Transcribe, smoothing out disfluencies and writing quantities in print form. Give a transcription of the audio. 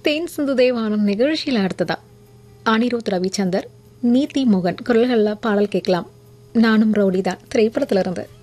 தேன் சிந்து தேவானம் நிகழ்ச்சியில் அடுத்ததா அனிருத் ரவிச்சந்தர், நீதி மோகன் குரல்களில் பாடல் கேட்கலாம். நானும் ரவுடிதான் திரைப்படத்திலிருந்து.